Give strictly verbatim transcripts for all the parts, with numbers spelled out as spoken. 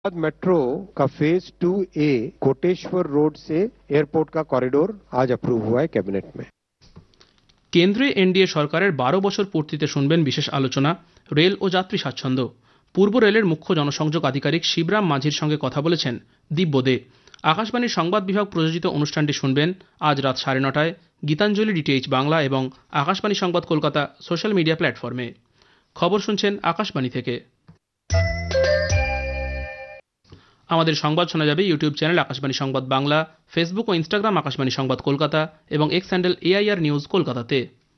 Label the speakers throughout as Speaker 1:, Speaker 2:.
Speaker 1: Metro का phase two ए Koteshwar road से airport का कॉरिडोर आज अप्रूव हुआ है कैबिनेट में।
Speaker 2: কেন্দ্রে এনডিএ সরকারের বারো বছর পূর্তিতে শুনবেন বিশেষ আলোচনা রেল ও যাত্রী স্বাচ্ছন্দ্য। পূর্ব রেলের মুখ্য জনসংযোগ আধিকারিক শিবরাম মাঝির সঙ্গে কথা বলেছেন দিব্য দে। আকাশবাণীর সংবাদ বিভাগ প্রযোজিত অনুষ্ঠানটি শুনবেন আজ রাত সাড়ে নটায় গীতাঞ্জলি ডিটিএইচ বাংলা এবং আকাশবাণী সংবাদ কলকাতা সোশ্যাল মিডিয়া প্ল্যাটফর্মে। খবর শুনছেন আকাশবাণী থেকে। আমাদের সংবাদ শোনা যাবে ইউটিউব চ্যানেল আকাশবাণী সংবাদ বাংলা, ফেসবুক ও ইনস্টাগ্রাম আকাশবাণী সংবাদ কলকাতা এবং এক্স হ্যান্ডেল এআইআর নিউজ কলকাতাতে।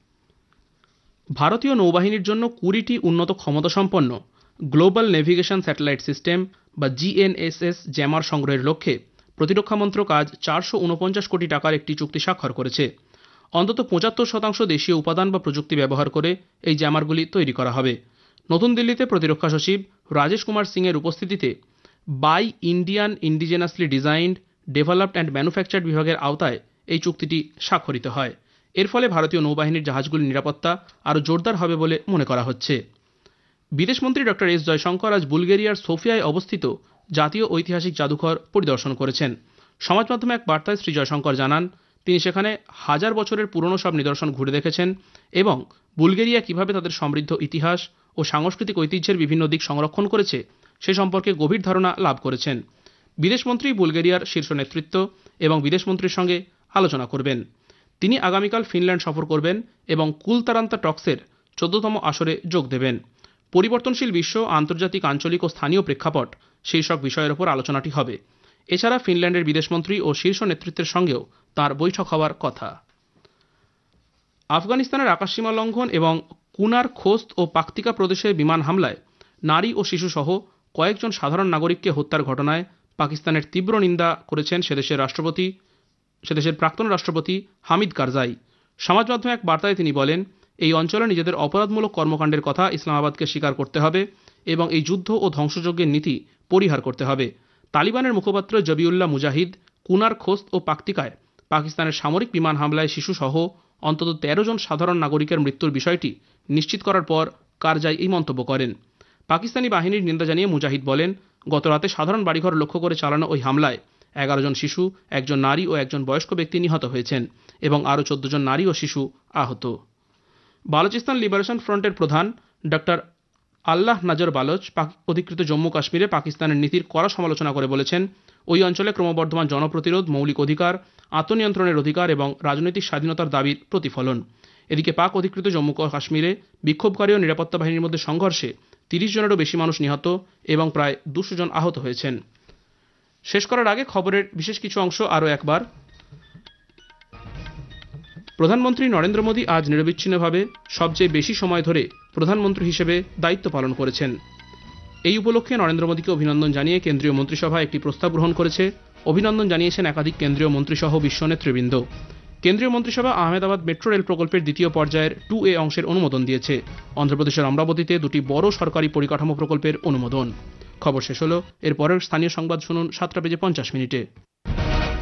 Speaker 2: ভারতীয় নৌবাহিনীর জন্য কুড়িটি উন্নত ক্ষমতাসম্পন্ন গ্লোবাল নেভিগেশন স্যাটেলাইট সিস্টেম বা জিএনএসএস জ্যামার সংগ্রহের লক্ষ্যে প্রতিরক্ষা মন্ত্রক আজ চারশো উনপঞ্চাশ কোটি টাকার একটি চুক্তি স্বাক্ষর করেছে। অন্তত পঁচাত্তর শতাংশ দেশীয় উপাদান বা প্রযুক্তি ব্যবহার করে এই জ্যামারগুলি তৈরি করা হবে। নতুন দিল্লিতে প্রতিরক্ষা সচিব রাজেশ কুমার সিং এর উপস্থিতিতে by Indian ইন্ডিজেনাসলি designed developed and manufactured বিভাগের আওতায় এই চুক্তিটি স্বাক্ষরিত হয়। এর ফলে ভারতীয় নৌবাহিনীর জাহাজগুলির নিরাপত্তা আরও জোরদার হবে বলে মনে করা হচ্ছে। বিদেশমন্ত্রী ডক্টর এস জয়শঙ্কর আজ বুলগেরিয়ার সোফিয়ায় অবস্থিত জাতীয় ঐতিহাসিক জাদুঘর পরিদর্শন করেছেন। সমাজ মাধ্যমে এক বার্তায় শ্রী জয়শঙ্কর জানান, তিনি সেখানে হাজার বছরের পুরনো সব নিদর্শন ঘুরে দেখেছেন এবং বুলগেরিয়া কিভাবে তাদের সমৃদ্ধ ইতিহাস ও সাংস্কৃতিক ঐতিহ্যের বিভিন্ন দিক সংরক্ষণ করেছে সে সম্পর্কে গভীর ধারণা লাভ করেছেন। বিদেশমন্ত্রী বুলগেরিয়ার শীর্ষ নেতৃত্ব এবং বিদেশমন্ত্রীর সঙ্গে আলোচনা করবেন। তিনি আগামীকাল ফিনল্যান্ড সফর করবেন এবং কুলতারান্তা টক্সের চোদ্দতম আসরে যোগ দেবেন। পরিবর্তনশীল বিশ্ব, আন্তর্জাতিক, আঞ্চলিক ও স্থানীয় প্রেক্ষাপট শীর্ষক বিষয়ের ওপর আলোচনাটি হবে। এছাড়া ফিনল্যান্ডের বিদেশমন্ত্রী ও শীর্ষ নেতৃত্বের সঙ্গেও তাঁর বৈঠক হওয়ার কথা। আফগানিস্তানের আকাশসীমা লঙ্ঘন এবং কুনার খোস্ত ও পাকতিকা প্রদেশে বিমান হামলায় নারী ও শিশুসহ কয়েকজন সাধারণ নাগরিককে হত্যার ঘটনায় পাকিস্তানের তীব্র নিন্দা করেছেন সেদেশের রাষ্ট্রপতি সেদেশের প্রাক্তন রাষ্ট্রপতি হামিদ কারজাই। সমাজ মাধ্যমে এক বার্তায় তিনি বলেন, এই অঞ্চলে নিজেদের অপরাধমূলক কর্মকাণ্ডের কথা ইসলামাবাদকে স্বীকার করতে হবে এবং এই যুদ্ধ ও ধ্বংসযজ্ঞের নীতি পরিহার করতে হবে। তালিবানের মুখপাত্র জবিউল্লাহ মুজাহিদ কুনার খোস্ত ও পাকতিকায় পাকিস্তানের সামরিক বিমান হামলায় শিশুসহ অন্তত তেরো জন সাধারণ নাগরিকের মৃত্যুর বিষয়টি নিশ্চিত করার পর কারজাই এই মন্তব্য করেন। পাকিস্তানি বাহিনীর নিন্দা জানিয়ে মুজাহিদ বলেন, গত রাতে সাধারণ বাড়িঘর লক্ষ্য করে চালানো ওই হামলায় এগারো জন শিশু, একজন নারী ও একজন বয়স্ক ব্যক্তি নিহত হয়েছেন এবং আরও চোদ্দ জন নারী ও শিশু আহত। বালুচিস্তান লিবারেশন ফ্রন্টের প্রধান ডক্টর আল্লাহ নজর বালোচ অধিকৃত জম্মু কাশ্মীরে পাকিস্তানের নীতির কড়া সমালোচনা করে বলেছেন, ওই অঞ্চলে ক্রমবর্ধমান জনপ্রতিরোধ, মৌলিক অধিকার, আত্মনিয়ন্ত্রণের অধিকার এবং রাজনৈতিক স্বাধীনতার দাবির প্রতিফলন। এদিকে পাক অধিকৃত জম্মু কাশ্মীরে বিক্ষোভকারী ও নিরাপত্তা বাহিনীর মধ্যে সংঘর্ষে তিরিশ জনেরও বেশি মানুষ নিহত এবং প্রায় দুশো জন আহত হয়েছেন। শেষ করার আগে খবরের বিশেষ কিছু অংশ আরও একবার। প্রধানমন্ত্রী নরেন্দ্র মোদী আজ নিরবিচ্ছিন্নভাবে সবচেয়ে বেশি সময় ধরে প্রধানমন্ত্রী হিসেবে দায়িত্ব পালন করেছেন। এই উপলক্ষে নরেন্দ্র মোদীকে অভিনন্দন জানিয়ে কেন্দ্রীয় মন্ত্রিসভা একটি প্রস্তাব গ্রহণ করেছে। অভিনন্দন জানিয়েছেন একাধিক কেন্দ্রীয় মন্ত্রীসহ বিশ্ব নেতৃবৃন্দ। কেন্দ্রীয় মন্ত্রিসভা আহমেদাবাদ মেট্রো রেল প্রকল্পের দ্বিতীয় পর্যায়ের টু এ অংশের অনুমোদন দিয়েছে। অন্ধ্রপ্রদেশের অমরাবতীতে দুটি বড় সরকারি পরিকাঠামো প্রকল্পের অনুমোদন। খবর শেষ হলো। এর পরের স্থানীয় সংবাদ শুনুন সাতটা বেজে পঞ্চাশ মিনিটে।